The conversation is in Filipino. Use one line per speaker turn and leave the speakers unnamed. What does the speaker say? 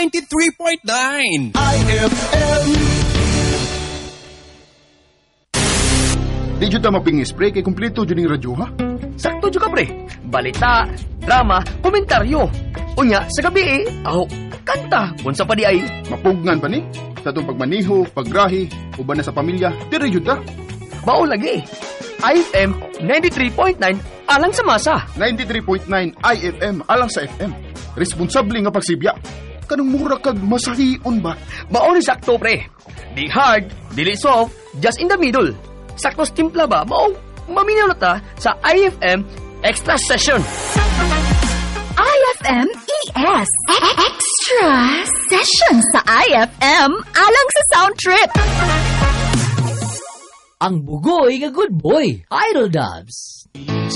93.9
IFM.
Di dyan ta mapingis, pre, kay kumpleto dyan yung radyo, ha?
Sakto juga pre. Balita, drama, komentaryo. Unya, sa gabi kanta. Unsa pa di ay.
Mapugnan pa ni? Sa itong pagmaniho, paggrahi, uban na sa pamilya, dire dyan ta.
Mao lagi. IFM 93.9 alang sa masa.
93.9 IFM, alang sa FM. Responsable nga pagsibya. Kanang mura kag masahion ba?
Mao ni sakto pre. Di hard, dili soft, just in the middle. Sakto timpla ba? Mao maminaw na ta sa IFM Extra Session.
IFM ES Extra Session sa IFM alang sa Sound Trip.
Ang bugoy nga good boy, Idol Dubs.